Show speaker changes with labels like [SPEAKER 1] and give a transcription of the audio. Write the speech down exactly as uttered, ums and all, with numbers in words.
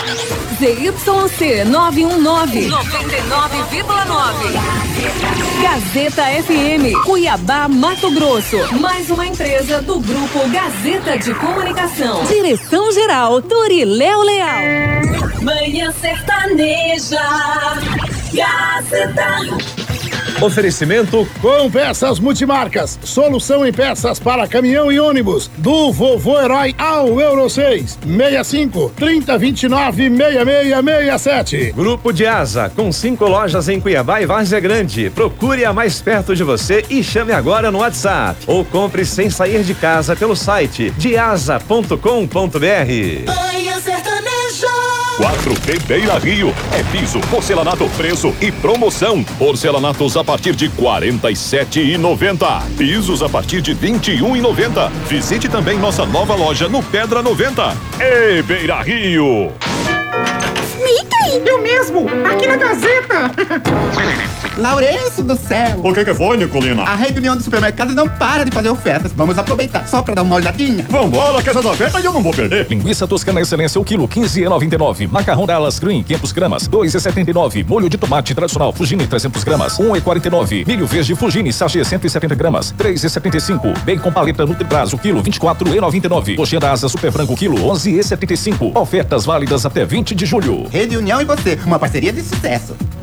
[SPEAKER 1] Z Y C nove um nove, noventa e nove vírgula nove. Gazeta F M, Cuiabá, Mato Grosso. Mais uma empresa do Grupo Gazeta de Comunicação. Direção-geral, Turiléu Leal. Manhã Sertaneja. Gazeta.
[SPEAKER 2] Oferecimento com peças multimarcas. Solução em peças para caminhão e ônibus. Do Vovô Herói ao Euro seis. seis cinco, trinta, vinte e nove, seis seis seis sete.
[SPEAKER 3] Grupo de Asa, com cinco lojas em Cuiabá e Várzea Grande. Procure a mais perto de você e chame agora no WhatsApp. Ou compre sem sair de casa pelo site diasa ponto com ponto br.
[SPEAKER 4] Manhã Sertaneja.
[SPEAKER 5] quatro B Beira Rio. É piso, porcelanato, preço e promoção. Porcelanatos a partir de quarenta e sete reais e noventa centavos. Pisos a partir de vinte e um reais e noventa centavos. Visite também nossa nova loja no Pedra noventa. Ei, Beira Rio!
[SPEAKER 6] Mickey! Eu mesmo! Aqui na Gazeta! Laurêncio do céu!
[SPEAKER 5] O que que foi, Nicolina?
[SPEAKER 6] A Rede União dos Supermercados não para de fazer ofertas. Vamos aproveitar só pra dar uma olhadinha.
[SPEAKER 5] Vambora, que essas ofertas eu não vou perder.
[SPEAKER 7] Linguiça toscana excelência o quilo, quinze reais e noventa e nove. Macarrão Dallas Green, quinhentas gramas, dois reais e setenta e nove. Molho de tomate tradicional Fugini, trezentas gramas, um real e quarenta e nove. Milho verde Fugini, sachê, cento e setenta gramas, três reais e setenta e cinco. Bacon paleta Nutribras, o quilo, vinte e quatro reais e noventa e nove. Coxinha da Asa Super Frango, quilo, onze reais e setenta e cinco. Ofertas válidas até vinte de julho.
[SPEAKER 6] Rede União e você, uma parceria de sucesso.